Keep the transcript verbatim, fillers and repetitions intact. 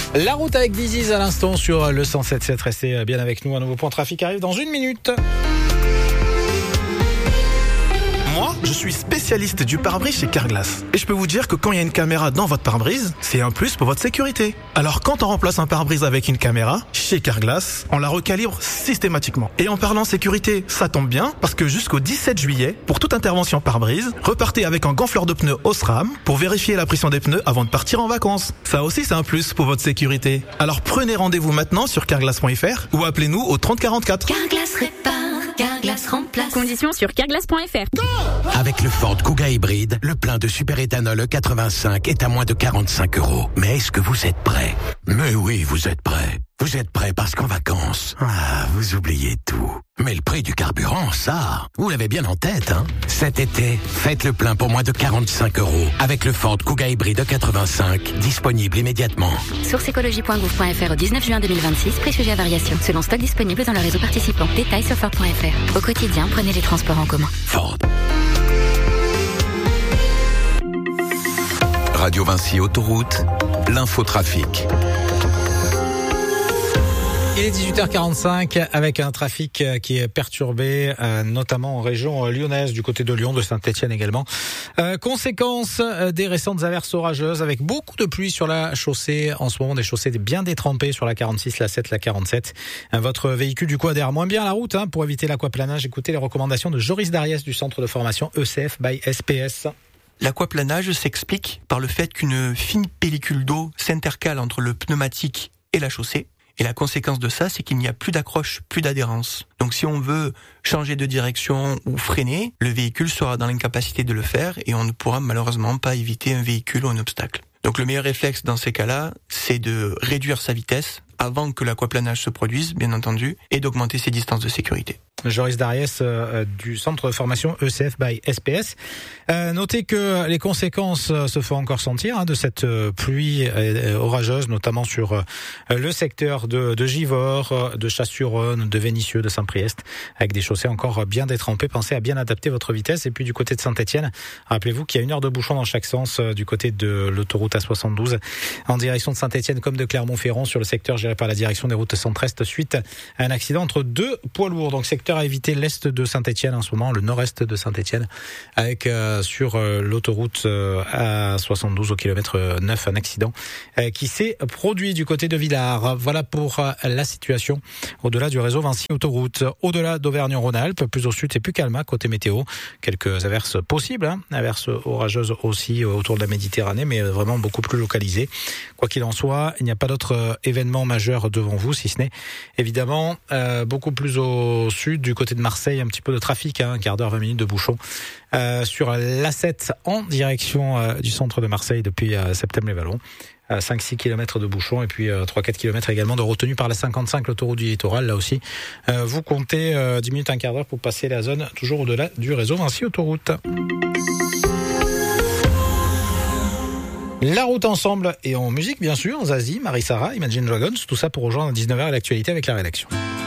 La route avec Diziz à l'instant sur le cent sept sept. Restez bien avec nous. Un nouveau point trafic arrive dans une minute. Moi, je suis spécialiste du pare-brise chez Carglass. Et je peux vous dire que quand il y a une caméra dans votre pare-brise, c'est un plus pour votre sécurité. Alors quand on remplace un pare-brise avec une caméra, chez Carglass, on la recalibre systématiquement. Et en parlant sécurité, ça tombe bien, parce que jusqu'au dix-sept juillet, pour toute intervention pare-brise, repartez avec un gonfleur de pneus Osram pour vérifier la pression des pneus avant de partir en vacances. Ça aussi, c'est un plus pour votre sécurité. Alors prenez rendez-vous maintenant sur carglass point f r ou appelez-nous au trente quarante-quatre. Carglass répare, Carglass remplace. Conditions sur carglass point f r. Avec le Ford Kuga hybride, le plein de superéthanol E quatre-vingt-cinq est à moins de quarante-cinq euros. Mais est-ce que vous êtes prêts? Mais oui, vous êtes prêts. Vous êtes prêts parce qu'en vacances, ah, vous oubliez tout. Mais le prix du carburant, ça, vous l'avez bien en tête, hein? Cet été, faites le plein pour moins de quarante-cinq euros avec le Ford Kuga hybride E quatre-vingt-cinq, disponible immédiatement. Source écologie point gouv point f r au dix-neuf juin deux mille vingt-six, prix sujet à variation, selon stock disponible dans le réseau participant. Détails sur ford point f r. Au quotidien, prenez les transports en commun. Ford. Radio Vinci Autoroute, l'infotrafic. Il est dix-huit heures quarante-cinq avec un trafic qui est perturbé, euh, notamment en région lyonnaise, du côté de Lyon, de Saint-Etienne également. Euh, conséquence des récentes averses orageuses avec beaucoup de pluie sur la chaussée. En ce moment, des chaussées bien détrempées sur la quarante-six, la sept, la quarante-sept. Euh, votre véhicule, du coup, adhère moins bien à la route hein, pour éviter l'aquaplanage. Écoutez les recommandations de Joris Dariès du centre de formation E C F by S P S. L'aquaplanage s'explique par le fait qu'une fine pellicule d'eau s'intercale entre le pneumatique et la chaussée. Et la conséquence de ça, c'est qu'il n'y a plus d'accroche, plus d'adhérence. Donc si on veut changer de direction ou freiner, le véhicule sera dans l'incapacité de le faire et on ne pourra malheureusement pas éviter un véhicule ou un obstacle. Donc le meilleur réflexe dans ces cas-là, c'est de réduire sa vitesse avant que l'aquaplanage se produise, bien entendu, et d'augmenter ses distances de sécurité. Joris Dariès euh, du centre de formation E C F by S P S. Euh, notez que les conséquences euh, se font encore sentir hein, de cette euh, pluie euh, orageuse, notamment sur euh, le secteur de, de Givors, de Chasse-sur-Rhône, de Vénissieux, de Saint-Priest, avec des chaussées encore bien détrempées. Pensez à bien adapter votre vitesse. Et puis du côté de Saint-Etienne, rappelez-vous qu'il y a une heure de bouchon dans chaque sens euh, du côté de l'autoroute A soixante-douze, en direction de Saint-Etienne comme de Clermont-Ferrand, sur le secteur géré par la direction des routes centre-est, suite à un accident entre deux poids lourds. Donc secteur à éviter l'est de Saint-Etienne en ce moment, le nord-est de Saint-Etienne, avec euh, sur euh, l'autoroute euh, A soixante-douze au kilomètre neuf un accident euh, qui s'est produit du côté de Villars. Voilà pour euh, la situation au-delà du réseau Vinci Autoroute. Au-delà d'Auvergne-Rhône-Alpes, plus au sud, c'est plus calme côté météo. Quelques averses possibles, hein, averses orageuses aussi autour de la Méditerranée, mais vraiment beaucoup plus localisées. Quoi qu'il en soit, il n'y a pas d'autres euh, événements majeurs devant vous, si ce n'est évidemment euh, beaucoup plus au sud, du côté de Marseille, un petit peu de trafic, hein, un quart d'heure, vingt minutes de bouchon euh, sur l'A sept en direction euh, du centre de Marseille depuis euh, Septembre-les-Vallons. Euh, cinq six kilomètres de bouchon et puis euh, trois quatre kilomètres également de retenue par la cinquante-cinq, l'autoroute du littoral. Là aussi, euh, vous comptez euh, dix minutes, un quart d'heure pour passer la zone toujours au-delà du réseau Vinci Autoroute. La route ensemble et en musique, bien sûr, Zazie, Marie Sarah, Imagine Dragons, tout ça pour rejoindre à dix-neuf heures l'actualité avec la rédaction.